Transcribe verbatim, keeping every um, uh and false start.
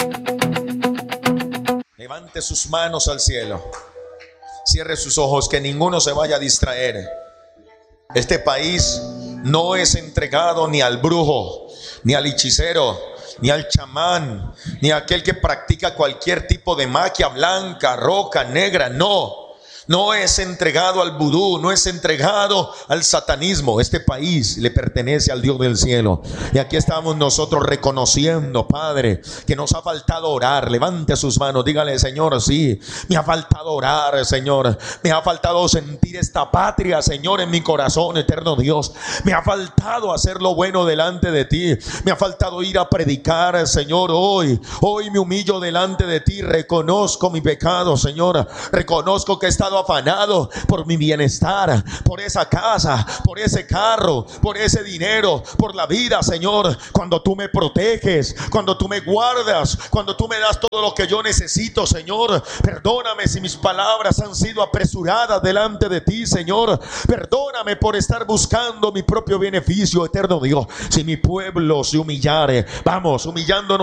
Levante sus manos al cielo. Cierre sus ojos, que ninguno se vaya a distraer. Este país no es entregado ni al brujo, ni al hechicero, ni al chamán, ni a aquel que practica cualquier tipo de magia blanca, roja, negra. No. No es entregado al vudú, no es entregado al satanismo. Este país le pertenece al Dios del cielo. Y aquí estamos nosotros reconociendo, Padre, que nos ha faltado orar. Levante sus manos, dígale: Señor, sí, me ha faltado orar, Señor. Me ha faltado sentir esta patria, Señor, en mi corazón, eterno Dios. Me ha faltado hacer lo bueno delante de ti. Me ha faltado ir a predicar, Señor, hoy. Hoy me humillo delante de ti. Reconozco mi pecado, Señor. Reconozco que he estado afanado por mi bienestar, por esa casa, por ese carro, por ese dinero, por la vida, Señor. Cuando tú me proteges, cuando tú me guardas, cuando tú me das todo lo que yo necesito, Señor. Perdóname si mis palabras han sido apresuradas delante de ti, Señor. Perdóname por estar buscando mi propio beneficio, eterno Dios. Si mi pueblo se humillare, vamos, humillándonos